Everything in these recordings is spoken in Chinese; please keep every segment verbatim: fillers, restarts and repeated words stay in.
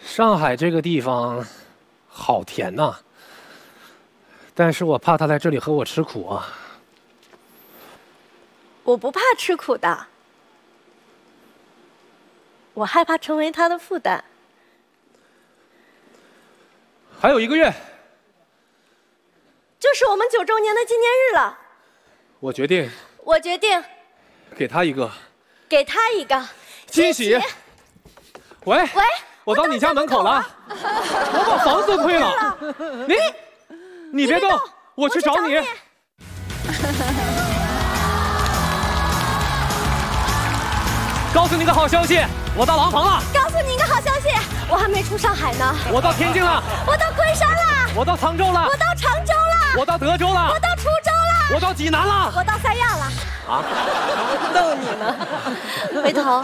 上海这个地方好甜呐、啊，但是我怕他来这里和我吃苦啊。 我不怕吃苦的，我害怕成为他的负担。 还有一个月， 就是我们九周年的纪念日了。 我决定， 我决定给他一个， 给他一个惊喜。喂喂， 我到你家门口了，我把房子退了。你你别动，我去找你。告诉你个好消息，我到廊坊了。 告诉你一个好消息，我还没出上海呢。 我到天津了。 我到昆山了。 我到沧州了。 我到常州了。 我到德州了。 我到滁州了。 我到济南了。 我到三亚了。 啊， 逗你呢。回头。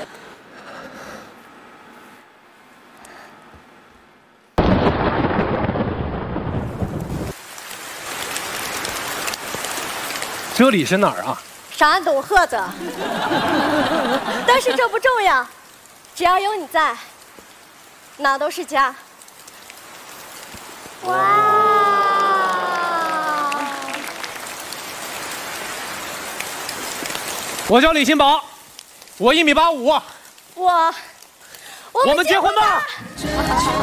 这里是哪儿啊？ 上岸董鹤的。但是这不重要，只要有你在，哪都是家。哇！ 我叫李新宝，我一米八五。 我， 我们结婚吧。